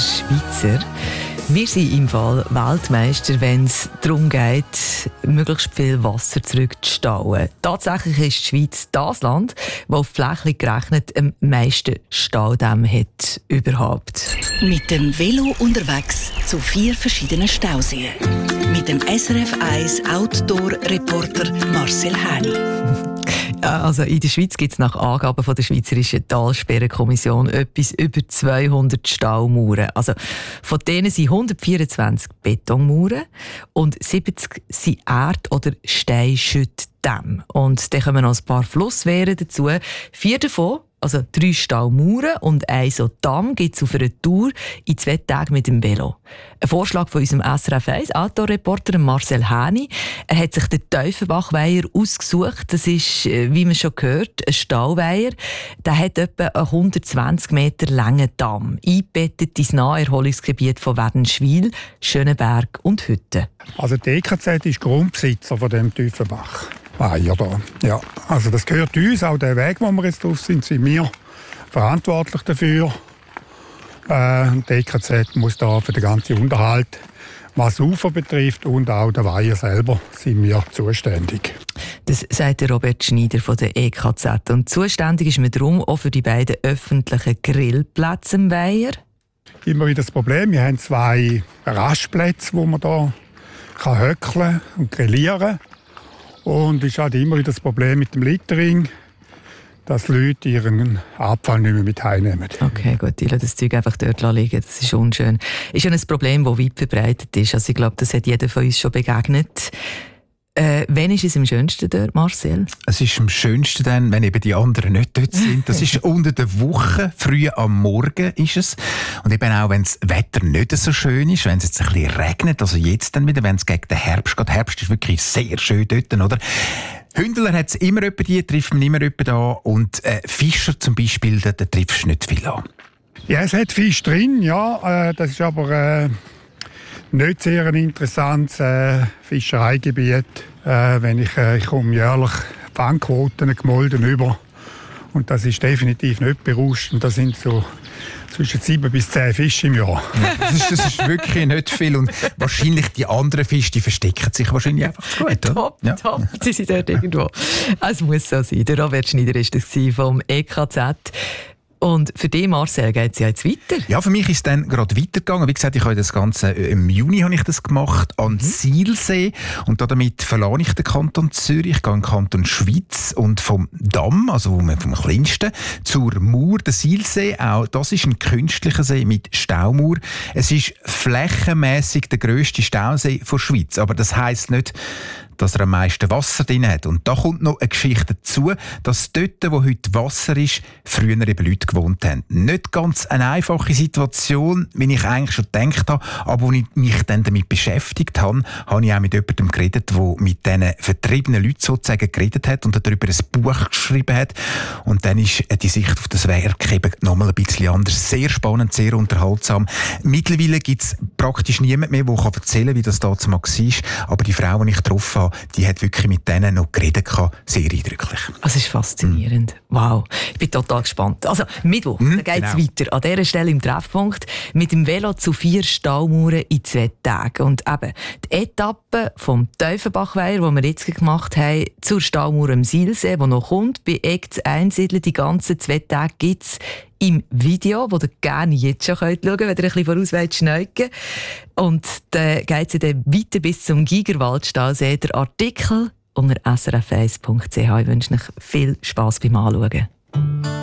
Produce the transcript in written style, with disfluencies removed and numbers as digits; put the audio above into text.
Schweizer, wir sind im Fall Weltmeister, wenn es darum geht, möglichst viel Wasser zurückzustauen. Tatsächlich ist die Schweiz das Land, das auf Fläche gerechnet am meisten Staudämme hat überhaupt. Mit dem Velo unterwegs zu 4 verschiedenen Stauseen. Mit dem SRF 1 Outdoor-Reporter Marcel Häni. Also in der Schweiz gibt es nach Angaben von der Schweizerischen Talsperrenkommission etwas über 200 Staumauern. Also von denen sind 124 Betonmauern und 70 sind Erd- oder Steinschüttdämme. Und dann kommen noch ein paar Flusswehren dazu. 4 davon, also 3 Staumauern und ein so Damm, gibt es auf einer Tour in 2 Tagen mit dem Velo. Ein Vorschlag von unserem SRF 1 Outdoor-Reporter Marcel Häni. Er hat sich den Tiefenbachweiher ausgesucht. Das ist, wie man schon gehört, ein Stauweiher. Der hat etwa einen 120 Meter langen Damm, eingebettet ins Naherholungsgebiet von Wädenswil, Schönenberg und Hütten. Also die EKZ ist Grundbesitzer von dem Tiefenbach. Ja, ja, also das gehört uns, auch der Weg, wo wir jetzt drauf sind wir verantwortlich dafür. Die EKZ muss da für den ganzen Unterhalt, was Ufer betrifft und auch der Weiher selber, sind wir zuständig. Das sagt der Robert Schneider von der EKZ. Und zuständig ist man darum auch für die beiden öffentlichen Grillplätze im Weiher. Immer wieder das Problem, wir haben 2 Rastplätze, wo man da höckeln und grillieren kann. Und es ist halt immer wieder das Problem mit dem Littering, dass Leute ihren Abfall nicht mehr mit heimnehmen. Okay, gut, die lassen das Zeug einfach dort liegen. Das ist unschön. Ist ja ein Problem, das weit verbreitet ist. Also ich glaube, das hat jeder von uns schon begegnet. Wann ist es am schönsten dort, Marcel? Es ist am schönsten dann, wenn eben die anderen nicht dort sind. Das ist unter der Woche, früh am Morgen ist es. Und eben auch, wenn das Wetter nicht so schön ist, wenn es jetzt ein bisschen regnet, also jetzt dann wieder, wenn es gegen den Herbst geht. Herbst ist wirklich sehr schön dort, oder? Hündler hat es immer jemanden, die trifft man immer jemanden da. Und Fischer zum Beispiel, da triffst du nicht viel an. Ja, es hat Fisch drin, ja. Das ist aber nicht sehr ein interessantes Fischereigebiet. Ich komme jährlich Fangquoten gemolden über. Und das ist definitiv nicht berauschend. Das sind so zwischen 7 bis 10 Fische im Jahr. Ja, das ist wirklich nicht viel. Und wahrscheinlich die anderen Fische, die verstecken sich wahrscheinlich einfach zu gut. Top, ja. Top. Sie sind dort irgendwo. Es muss so sein. Der Robert Schneider war das vom EKZ. Und für dich, Marcel, geht es ja jetzt weiter? Ja, für mich ist es dann gerade weitergegangen. Wie gesagt, ich habe das Ganze im Juni habe ich das gemacht, an Sihlsee. Und damit verlasse ich den Kanton Zürich, gehe in den Kanton Schwyz und vom Damm, also vom kleinsten, zur Mauer, der Sihlsee. Auch das ist ein künstlicher See mit Staumauer. Es ist flächenmässig der grösste Stausee der Schweiz. Aber das heisst nicht, dass er am meisten Wasser drin hat. Und da kommt noch eine Geschichte dazu, dass dort, wo heute Wasser ist, früher eben Leute gewohnt haben. Nicht ganz eine einfache Situation, wie ich eigentlich schon gedacht habe, aber als ich mich dann damit beschäftigt habe, habe ich auch mit jemandem geredet, der mit diesen vertriebenen Leuten sozusagen geredet hat und darüber ein Buch geschrieben hat. Und dann ist die Sicht auf das Werk eben nochmal ein bisschen anders. Sehr spannend, sehr unterhaltsam. Mittlerweile gibt es praktisch niemand mehr, der erzählen kann, wie das damals war. Aber die Frau, die ich getroffen habe, die hat wirklich mit denen noch geredet. Sehr eindrücklich. Das ist faszinierend. Wow. Ich bin total gespannt. Also Mittwoch, da geht es weiter. An dieser Stelle im Treffpunkt mit dem Velo zu 4 Staumauern in 2 Tagen. Und eben die Etappe vom Tiefenbachweiher, die wir jetzt gemacht haben, zur Staumauer am Sihlsee, die noch kommt, bei Eck zu Einsiedeln, die ganzen 2 Tage gibt es im Video, das ihr gerne jetzt schon schauen könnt, wenn ihr ein bisschen voraus wollt schneuken. Und dann geht es dann weiter bis zum Gigerwaldstausee. Der Artikel unter srf1.ch. Ich wünsche euch viel Spass beim Anschauen.